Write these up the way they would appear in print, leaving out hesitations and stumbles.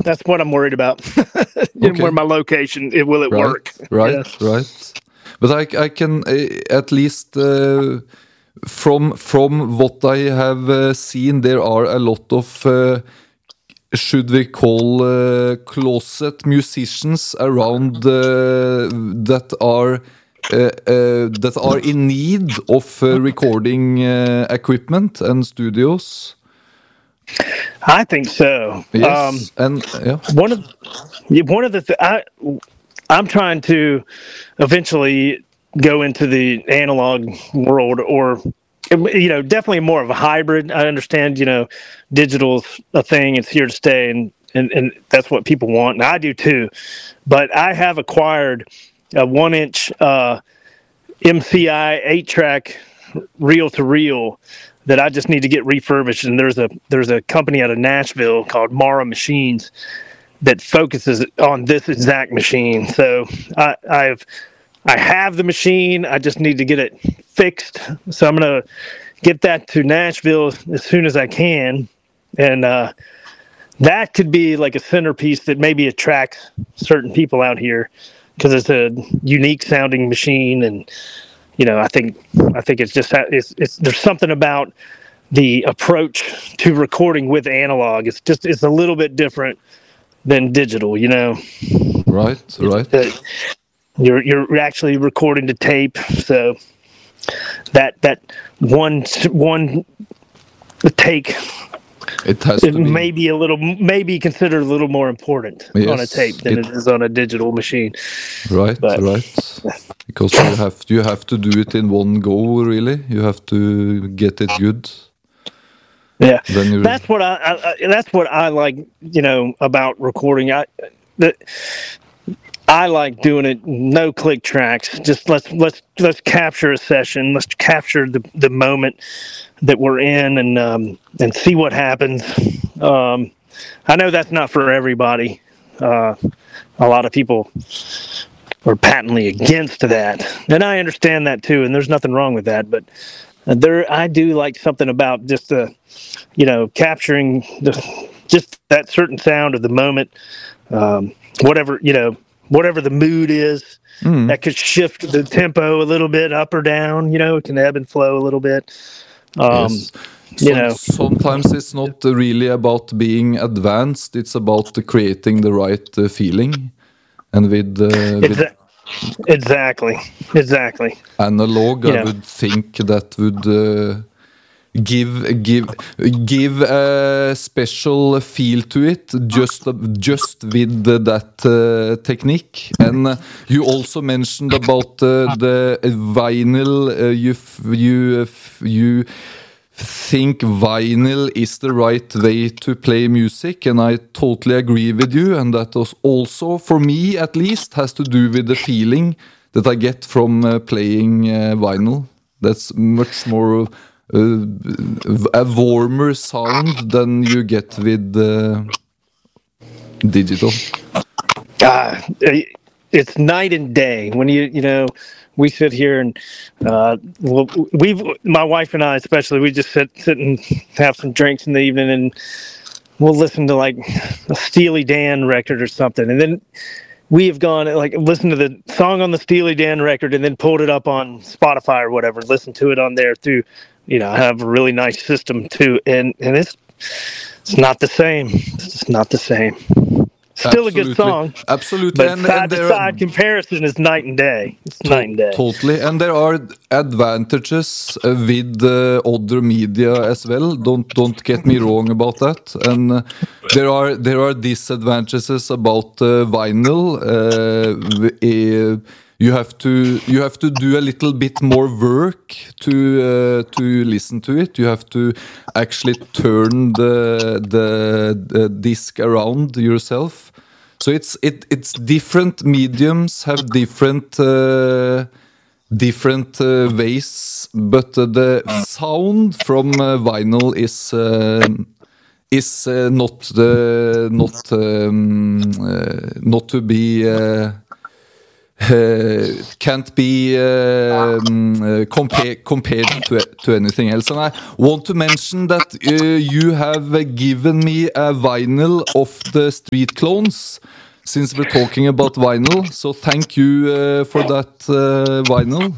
That's what I'm worried about. Okay. Where my location, will it work? Right, Yes. right. But I can at least from what I have seen, there are a lot of should we call closet musicians around that are in need of recording equipment and studios. I think so. Yes, and yeah. One of I'm trying to eventually go into the analog world, or definitely more of a hybrid. I understand, digital's a thing; it's here to stay, and that's what people want, and I do too. But I have acquired a 1-inch MCI 8-track reel-to-reel that I just need to get refurbished. And there's a company out of Nashville called Mara Machines that focuses on this exact machine. So I have the machine. I just need to get it fixed. So I'm gonna get that to Nashville as soon as I can, and that could be like a centerpiece that maybe attracts certain people out here because it's a unique sounding machine. And I think it's just it's there's something about the approach to recording with analog. It's a little bit different than digital. Right. You're actually recording to tape, so that one take, it has to be maybe considered a little more important on a tape than it is on a digital machine. Right. Because you have to do it in one go. Really, you have to get it good. Yeah, that's what I like. About recording. I like doing it no click tracks. Just let's capture a session. Let's capture the moment that we're in and see what happens. I know that's not for everybody. A lot of people are patently against that, and I understand that too. And there's nothing wrong with that. But I do like something about just capturing just that certain sound of the moment. Whatever the mood is, that could shift the tempo a little bit up or down. It can ebb and flow a little bit. Yes. Sometimes it's not really about being advanced. It's about creating the right feeling, and with exactly analog, I would think that would give a special feel to it just with that technique. And you also mentioned about the vinyl. You think vinyl is the right way to play music, and I totally agree with you. And that also, for me at least, has to do with the feeling that I get from playing vinyl. That's much more a warmer sound than you get with digital. It's night and day when we sit here and my wife and I especially, we just sit and have some drinks in the evening, and we'll listen to like a Steely Dan record or something, and then we have gone like listen to the song on the Steely Dan record and then pulled it up on Spotify or whatever, listen to it on there through. I have a really nice system too, and it's not the same. It's just not the same. Still a good song. Absolutely. But side-to-side comparison is night and day. It's night and day. Totally. And there are advantages with other media as well. Don't get me wrong about that. And there are disadvantages about vinyl. You have to do a little bit more work to listen to it. You have to actually turn the disc around yourself. So it's different mediums have different ways, but the sound from vinyl is not to be can't be compared to anything else. And I want to mention that you have given me a vinyl of the Street Clones, since we're talking about vinyl. So thank you for that vinyl.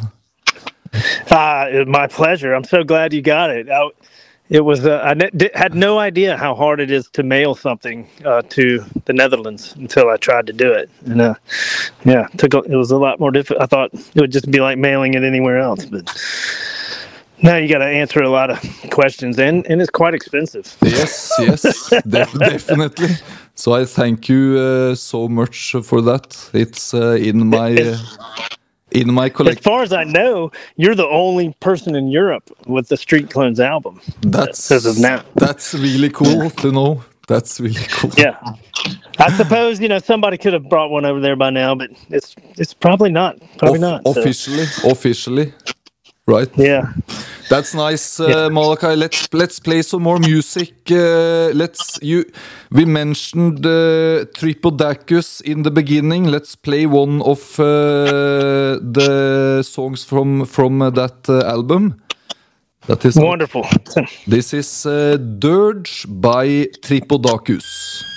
My pleasure. I'm so glad you got it. It was had no idea how hard it is to mail something to the Netherlands until I tried to do it, and it was a lot more difficult. I thought it would just be like mailing it anywhere else, but now you got to answer a lot of questions, and it's quite expensive. Yes, definitely. So I thank you so much for that. It's in my collection. As far as I know, you're the only person in Europe with the Street Clones album. As of now. That's really cool to know. That's really cool. Yeah, I suppose somebody could have brought one over there by now, but it's probably not. Officially, right? Yeah. That's nice, Malachi. Let's play some more music. We mentioned Tripodacus in the beginning. Let's play one of the songs from that album. That is wonderful. This is Dirge by Tripodacus.